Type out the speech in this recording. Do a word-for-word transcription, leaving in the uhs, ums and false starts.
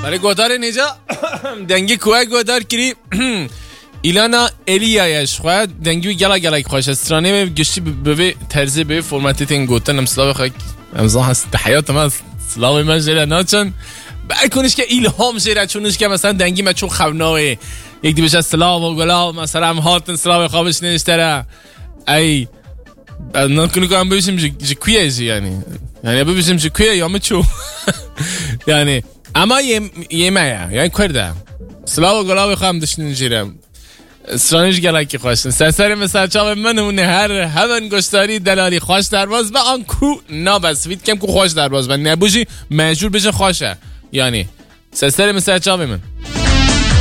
برای گودار نیجا دنگی کوه گودار کری ایلانا الیایش خواهد دنگیو گلا گلا خوش استرانه گشتی به ترزی به فرمتی تین گوتن امسلاو خواهد امزا هست حیات ما سلاوی من جره ناچن برکنش که ایلهام جره چونش که مثلا دنگی ما چون خوناوه یک دی بشه سلاو و گلا مثلا هم هاتن سلاوی خوابش نشتره ای نکنی که هم ببیشیم جه کویه جی یعنی یعنی ببیشیم جه کویه یا مچو یعنی اما یه مایه یعنی کرده سلاو و گلا بخوام دشتین جیرم سرانش گلکی خوشن سسر مثل چاو منونه هر هون گشتاری دلالی خوش درواز و آن کو نابسوید کم کو خوش درواز و نبوشی مجبور بشه خوشه یعنی سسر مثل چاو من